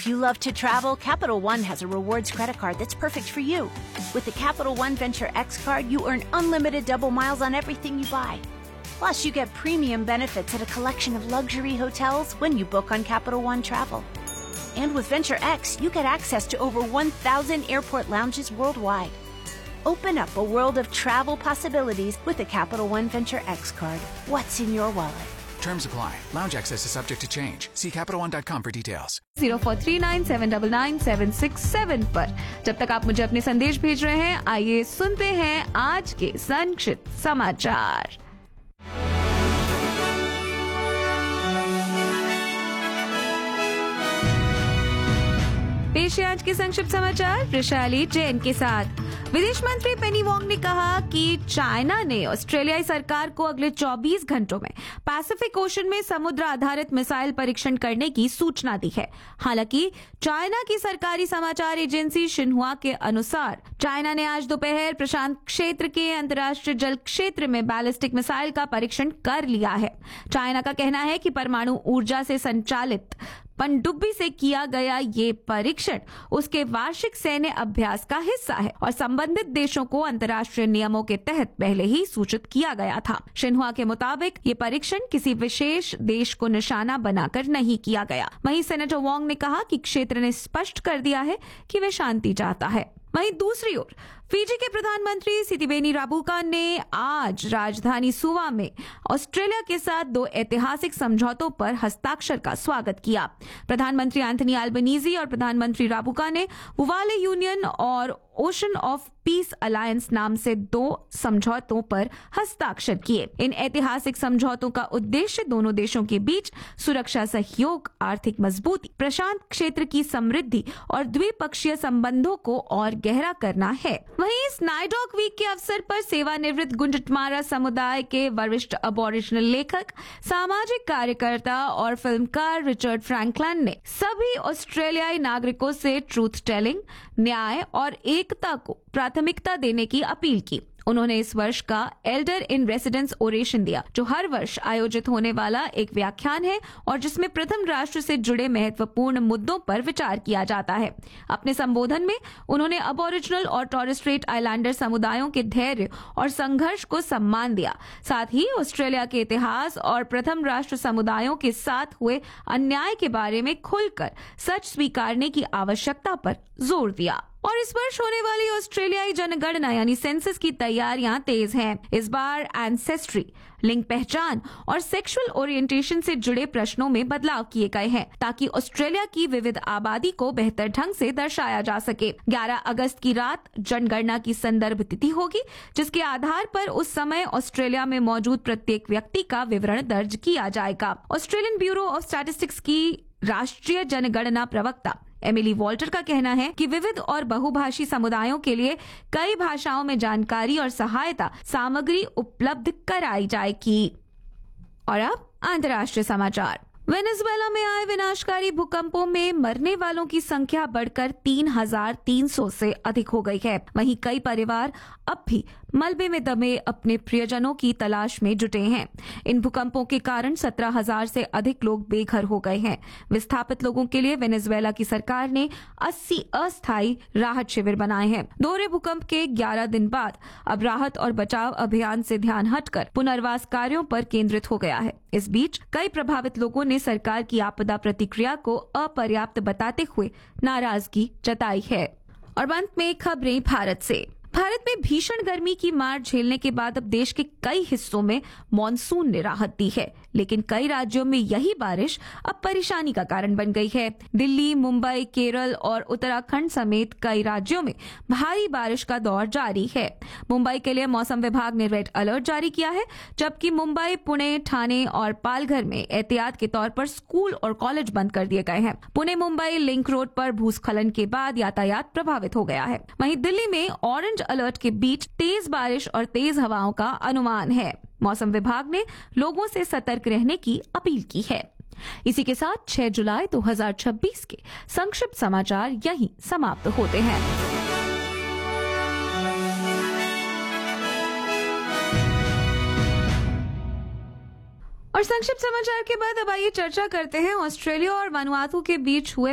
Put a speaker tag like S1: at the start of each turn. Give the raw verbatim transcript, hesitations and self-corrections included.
S1: If you love to travel, Capital One has a rewards credit card that's perfect for you. With the Capital One Venture X card, you earn unlimited double miles on everything you buy. Plus, you get premium benefits at a collection of luxury hotels when you book on Capital One Travel. And with Venture X, you get access to over one thousand airport lounges worldwide. Open up a world of travel possibilities with the Capital One Venture X card. What's in your wallet?
S2: Terms apply. Lounge access is subject to change. See Capital One dot com for details.
S3: Zero four three nine seven double nine seven six seven पर जब तक आप मुझे अपने संदेश भेज रहे हैं, आइए सुनते हैं आज के संक्षिप्त समाचार। पेश है आज के संक्षिप्त समाचार वैशाली जैन के साथ। विदेश मंत्री पेनी वोंग ने कहा कि चाइना ने ऑस्ट्रेलियाई सरकार को अगले चौबीस घंटों में पैसिफिक ओशन में समुद्र आधारित मिसाइल परीक्षण करने की सूचना दी है। हालांकि चाइना की सरकारी समाचार एजेंसी शिन्हुआ के अनुसार चाइना ने आज दोपहर प्रशांत क्षेत्र के अंतर्राष्ट्रीय जल क्षेत्र में बैलिस्टिक मिसाइल का परीक्षण कर लिया है। चाइना का कहना है कि परमाणु ऊर्जा से संचालित पनडुब्बी से किया गया ये परीक्षण उसके वार्षिक सैन्य अभ्यास का हिस्सा है और संबंधित देशों को अंतर्राष्ट्रीय नियमों के तहत पहले ही सूचित किया गया था। शिन्हुआ के मुताबिक ये परीक्षण किसी विशेष देश को निशाना बनाकर नहीं किया गया। वहीं सेनेटर वोंग ने कहा कि क्षेत्र ने स्पष्ट कर दिया है कि वे शांति चाहता है। वहीं दूसरी ओर फिजी के प्रधानमंत्री सितिवेनी राबुका ने आज राजधानी सुवा में ऑस्ट्रेलिया के साथ दो ऐतिहासिक समझौतों पर हस्ताक्षर का स्वागत किया। प्रधानमंत्री एंथनी अल्बनीजी और प्रधानमंत्री राबुका ने वुवाले यूनियन और ओशन ऑफ पीस अलायंस नाम से दो समझौतों पर हस्ताक्षर किए। इन ऐतिहासिक समझौतों का उद्देश्य दोनों देशों के बीच सुरक्षा सहयोग, आर्थिक मजबूती, प्रशांत क्षेत्र की समृद्धि और द्विपक्षीय संबंधों को और गहरा करना है। वहीं इस नाइडॉक वीक के अवसर पर सेवानिवृत्त गुंजटमारा समुदाय के वरिष्ठ अबॉरिजिनल लेखक, सामाजिक कार्यकर्ता और फिल्मकार रिचर्ड फ्रैंकलिन ने सभी ऑस्ट्रेलियाई नागरिकों से ट्रूथ टेलिंग, न्याय और एकता को प्राथमिकता देने की अपील की। उन्होंने इस वर्ष का एल्डर इन रेसिडेंस ओरेशन दिया, जो हर वर्ष आयोजित होने वाला एक व्याख्यान है और जिसमें प्रथम राष्ट्र से जुड़े महत्वपूर्ण मुद्दों पर विचार किया जाता है। अपने संबोधन में उन्होंने अबॉरिजिनल और टॉरेस स्ट्रेट आइलैंडर समुदायों के धैर्य और संघर्ष को सम्मान दिया। साथ ही ऑस्ट्रेलिया के इतिहास और प्रथम राष्ट्र समुदायों के साथ हुए अन्याय के बारे में खुलकर सच स्वीकारने की आवश्यकता पर जोर दिया। और इस वर्ष होने वाली ऑस्ट्रेलियाई जनगणना यानी सेंसस की तैयारियां तेज हैं। इस बार एंसेस्ट्री, लिंग पहचान और सेक्सुअल ओरिएंटेशन से जुड़े प्रश्नों में बदलाव किए गए हैं ताकि ऑस्ट्रेलिया की विविध आबादी को बेहतर ढंग से दर्शाया जा सके। ग्यारह अगस्त की रात जनगणना की संदर्भ तिथि होगी, जिसके आधार पर उस समय ऑस्ट्रेलिया में मौजूद प्रत्येक व्यक्ति का विवरण दर्ज किया जाएगा। ऑस्ट्रेलियन ब्यूरो ऑफ स्टैटिस्टिक्स की राष्ट्रीय जनगणना प्रवक्ता एमिली वॉल्टर का कहना है कि विविध और बहुभाषी समुदायों के लिए कई भाषाओं में जानकारी और सहायता सामग्री उपलब्ध कराई जाएगी। और अब अंतर्राष्ट्रीय समाचार। वेनेजुएला में आए विनाशकारी भूकंपों में मरने वालों की संख्या बढ़कर तीन हजार तीन सौ से अधिक हो गई है। वहीं कई परिवार अब भी मलबे में दबे अपने प्रियजनों की तलाश में जुटे हैं। इन भूकंपों के कारण सत्रह हजार से अधिक लोग बेघर हो गए हैं। विस्थापित लोगों के लिए वेनेजुएला की सरकार ने अस्सी अस्थायी राहत शिविर बनाए हैं। दोहरे भूकंप के ग्यारह दिन बाद अब राहत और बचाव अभियान से ध्यान हटकर पुनर्वास कार्यों पर केंद्रित हो गया है। इस बीच कई प्रभावित लोगों ने सरकार की आपदा प्रतिक्रिया को अपर्याप्त बताते हुए नाराजगी जताई है। और अंत में खबरें भारत से। भारत में भीषण गर्मी की मार झेलने के बाद अब देश के कई हिस्सों में मानसून ने राहत दी है, लेकिन कई राज्यों में यही बारिश अब परेशानी का कारण बन गई है। दिल्ली, मुंबई, केरल और उत्तराखंड समेत कई राज्यों में भारी बारिश का दौर जारी है। मुंबई के लिए मौसम विभाग ने रेड अलर्ट जारी किया है, जबकि मुंबई, पुणे, ठाणे और पालघर में एहतियात के तौर पर स्कूल और कॉलेज बंद कर दिए गए हैं। पुणे मुंबई लिंक रोड पर भूस्खलन के बाद यातायात प्रभावित हो गया है। वहीं दिल्ली में ऑरेंज अलर्ट के बीच तेज बारिश और तेज हवाओं का अनुमान है। मौसम विभाग ने लोगों से सतर्क रहने की अपील की है। इसी के साथ छह जुलाई दो हज़ार छब्बीस के संक्षिप्त समाचार यहीं समाप्त होते हैं। और संक्षिप्त समाचार के बाद अब आइए चर्चा करते हैं ऑस्ट्रेलिया और वनुआतु के बीच हुए